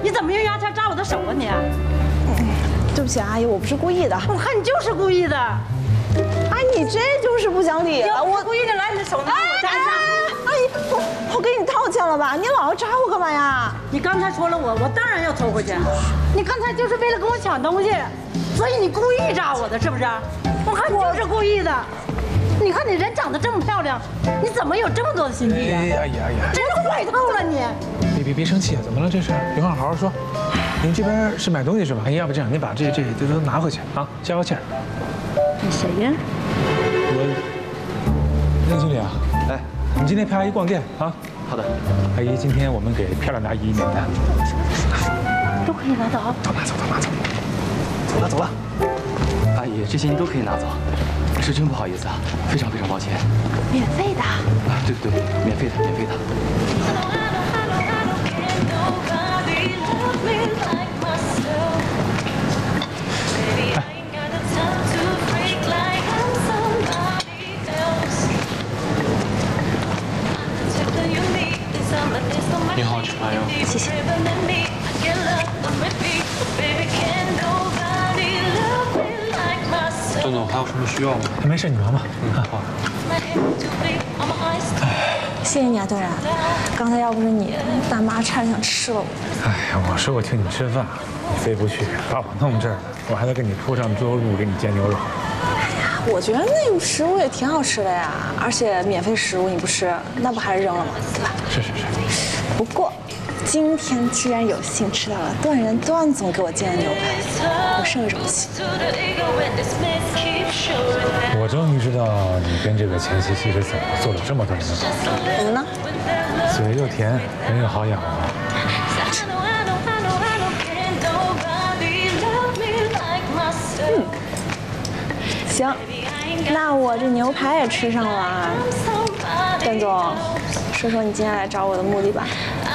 你怎么用牙签扎我的手啊你？ 对不起，阿姨，我不是故意的。 我看你就是故意的。 阿姨，你这就是不讲理了！ 我故意的，来，你的手拿我扎一下。 阿姨，我给你道歉了吧？你老要扎我干嘛呀？ 你刚才说了我当然要偷回去。你刚才就是为了跟我抢东西，所以你故意扎我的，是不是？我看你就是故意的。你看你人长得这么漂亮，你怎么有这么多的心机啊？ 哎呀， 真是坏透了你！ 别生气，怎么了这是？有话好好说。您这边是买东西是吧？哎，要不这样，您把这都拿回去啊，消消气儿。 你谁呀？ 任经理啊，哎，你今天陪阿姨逛店啊？ 好的。 阿姨，今天我们给漂亮的阿姨免单。 都可以拿走。 走了。阿姨，这些您都可以拿走，是真不好意思啊，非常抱歉。 免费的。 啊，对，免费的。 你好，陈朋友。 谢谢。 郑总还有什么需要吗？ 没事，你忙吧。 好。 谢谢你啊，段然。刚才要不是你，大妈差点想吃了我。 哎呀，我说我请你吃饭，你非不去，把我弄这儿，我还得给你铺上猪肉露，给你煎牛肉。 我觉得那个食物也挺好吃的呀，而且免费食物你不吃，那不还是扔了吗？对吧？ 是。 不过，今天居然有幸吃到了段总给我煎的牛排，我甚是荣幸。 我终于知道你跟这个前妻是怎么做了这么多年的宝。 怎么呢？ 嘴又甜，人又好养活。 行，那我这牛排也吃上了。段总，说说你今天来找我的目的吧。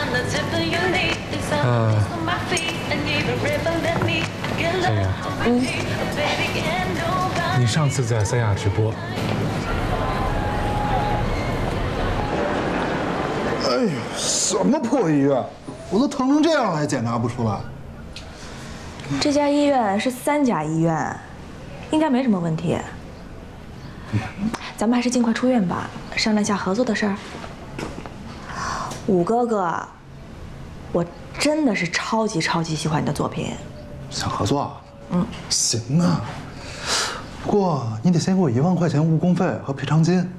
三亚，你上次在三亚直播， 哎呦，什么破医院，我都疼成这样了还检查不出来。 这家医院是3甲医院，应该没什么问题。咱们还是尽快出院吧，商量下合作的事儿。武哥哥，我真的是超级喜欢你的作品。 想合作？行啊。不过你得先给我1万块钱误工费和赔偿金。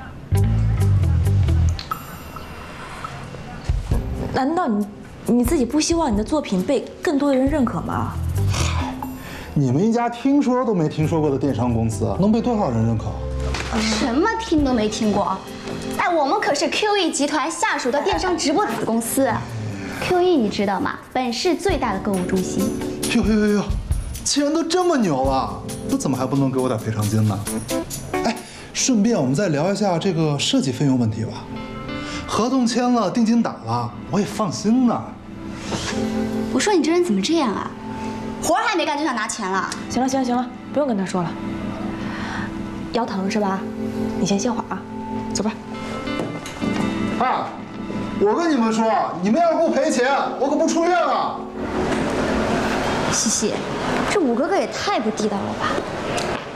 难道你自己不希望你的作品被更多的人认可吗？ 你们一家听说都没听说过的电商公司，能被多少人认可？ 什么听都没听过？哎，我们可是 QE 集团下属的电商直播子公司。QE 你知道吗？本市最大的购物中心。 哟，既然都这么牛了，那怎么还不能给我点赔偿金呢？哎，顺便我们再聊一下这个设计费用问题吧。合同签了，定金打了，我也放心呢。 我说你这人怎么这样啊？活还没干就想拿钱了？ 行了，不用跟他说了。腰疼是吧？你先歇会儿啊，走吧。 哎，我跟你们说，你们要不赔钱，我可不出院了。 西西，这武哥哥也太不地道了吧！